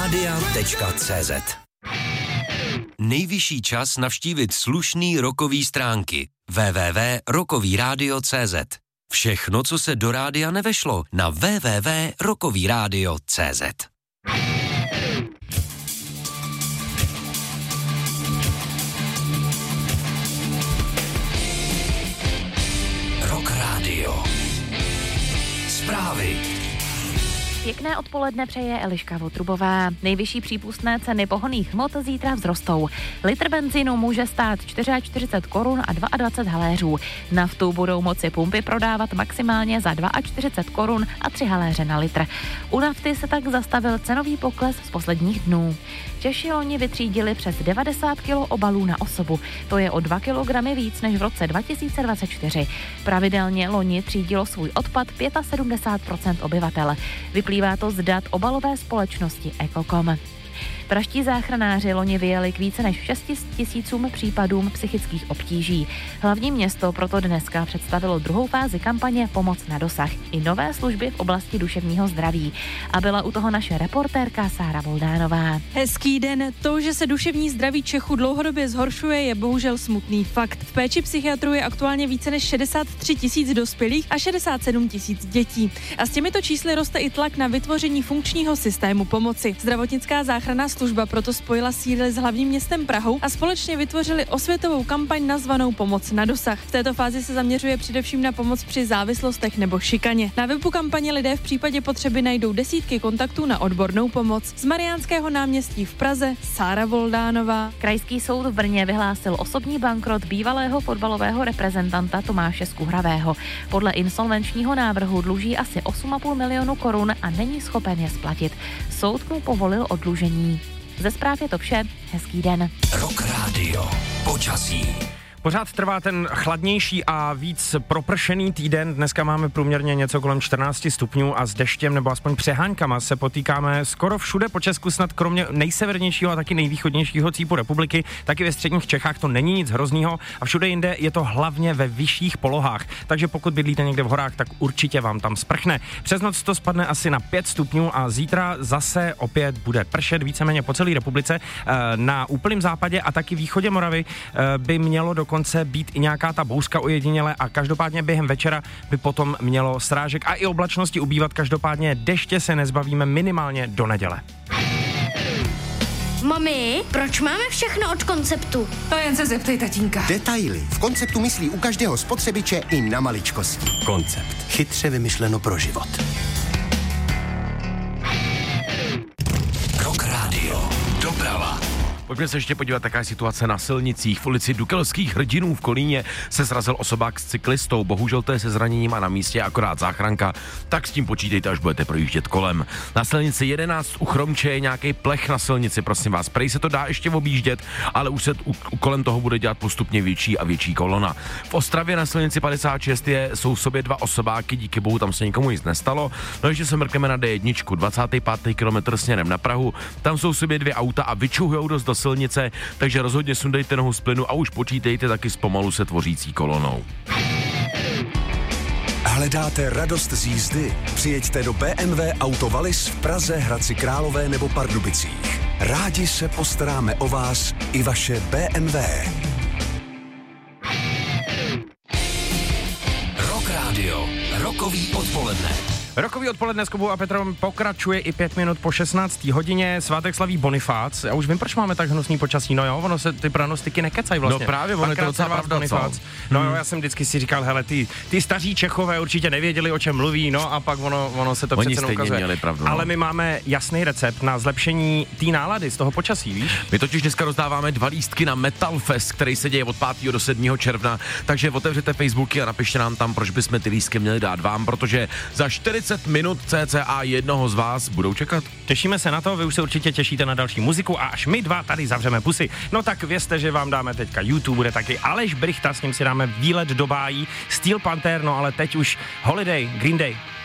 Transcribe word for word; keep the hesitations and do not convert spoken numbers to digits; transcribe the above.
rádia tečka cé zet. Nejvyšší čas navštívit slušný rockový stránky w w w tečka rockový rádio tečka cé zet. Všechno, co se do rádia nevešlo, na w w w tečka rockový rádio tečka cé zet. Rock Radio. Zprávy. Pěkné odpoledne přeje Eliška Votrubová. Nejvyšší přípustné ceny pohonných hmot zítra vzrostou. Litr benzínu může stát čtyřicet čtyři korun a dvacet dva haléřů. Naftu budou moci pumpy prodávat maximálně za čtyřicet dva korun a tři haléře na litr. U nafty se tak zastavil cenový pokles z posledních dnů. Češi loni vytřídili přes devadesát kilo obalů na osobu. To je o dva kilogramy víc než v roce dva tisíce dvacet čtyři. Pravidelně loni třídilo svůj odpad sedmdesát pět procent obyvatel. Vyplývá to z dat obalové společnosti Ecocom. Pražští záchranáři loni vyjeli k více než šesti tisícům případům psychických obtíží. Hlavní město proto dneska představilo druhou fázi kampaně Pomoc na dosah i nové služby v oblasti duševního zdraví. A byla u toho naše reportérka Sára Voldánová. Hezký den. To, že se duševní zdraví Čechů dlouhodobě zhoršuje, je bohužel smutný fakt. V péči psychiatrů je aktuálně více než šedesát tři tisíc dospělých a šedesát sedm tisíc dětí. A s těmito čísly roste i tlak na vytvoření funkčního systému pomoci. Zdravotnická záchranná služba proto spojila síly s hlavním městem Prahou a společně vytvořili osvětovou kampaň nazvanou Pomoc na dosah. V této fázi se zaměřuje především na pomoc při závislostech nebo šikaně. Na webu kampaně lidé v případě potřeby najdou desítky kontaktů na odbornou pomoc. Z Mariánského náměstí v Praze Sára Voldánová. Krajský soud v Brně vyhlásil osobní bankrot bývalého fotbalového reprezentanta Tomáše Skuhravého. Podle insolvenčního návrhu dluží asi osm a půl milionu korun a není schopen je splatit. Soud mu povolil oddlužení. Ze zpráv je to vše. Hezký den. Rock Radio. Počasí. Pořád trvá ten chladnější a víc propršený týden. Dneska máme průměrně něco kolem čtrnáct stupňů a s deštěm nebo aspoň přeháňkama se potýkáme skoro všude po Česku, snad kromě nejsevernějšího a taky nejvýchodnějšího cípu republiky, taky ve středních Čechách to není nic hroznýho a všude jinde je to hlavně ve vyšších polohách. Takže pokud bydlíte někde v horách, tak určitě vám tam sprchne. Přes noc to spadne asi na pět stupňů a zítra zase opět bude pršet víceméně po celé republice. Na úplném západě a taky východě Moravy by mělo do dokonce být i nějaká ta bouřka ojediněle a každopádně během večera by potom mělo srážek a i oblačnosti ubývat. Každopádně deště se nezbavíme minimálně do neděle. Mami, proč máme všechno od Konceptu? To jen se zeptej tatínka. Detaily. V Konceptu myslí u každého spotřebiče i na maličkosti. Koncept. Chytře vymyšleno pro život. Rock Radio. Doprava. Pojďme se ještě podívat, taká situace na silnicích. V ulici Dukelských hrdinů v Kolíně se srazil osobák s cyklistou. Bohužel to je se zraněním a na místě akorát záchranka. Tak s tím počítejte, až budete projíždět kolem. Na silnici jedenáct u Chromče je nějaký plech na silnici, prosím vás. Prej se to dá ještě objíždět, ale už se u, u kolem toho bude dělat postupně větší a větší kolona. V Ostravě na silnici padesát šest je, jsou v sobě dva osobáky, díky bohu tam se nikomu nic nestalo. No ještě se mrkneme na D jedna, dvacátý pátý kilometr směrem na Prahu. Tam jsou v sobě dvě auta a vyčuhujou dost do silnice, takže rozhodně sundejte nohu z plynu a už počítejte taky s pomalu se tvořící kolonou. Hledáte radost z jízdy? Přijeďte do bé em vé Auto Wallis v Praze, Hradci Králové nebo Pardubicích. Rádi se postaráme o vás i vaše bé em vé. Rock Radio. Rockový odpoledne. Rokový odpoledne s Kubou a Petrem pokračuje i pět minut po šestnácté hodině. Svátek slaví Bonifác. Já už vím, proč máme tak hnusný počasí. No jo, ono se ty pranostiky nekecají vlastně. No právě, ono je to docela pravda, co? No jo, já jsem vždycky si říkal, hele, ty, ty staří Čechové určitě nevěděli, o čem mluví, no a pak ono, ono se to Oni přece ukazuje. měli pravdu, no. Ale my máme jasný recept na zlepšení té nálady z toho počasí, víš? My totiž dneska rozdáváme dva lístky na Metal Fest, který se děje od pátého do sedmého června, takže otevřete Facebooky a napište nám tam, proč bychom ty lístky měli dát vám, protože za čtyřicet minut cca jednoho z vás budou čekat. Těšíme se na to, vy už se určitě těšíte na další muziku a až my dva tady zavřeme pusy. No tak vězte, že vám dáme teďka YouTube, bude taky Aleš Brichta, s ním si dáme výlet do bájí, Steel Panther, no ale teď už Holiday, Green Day.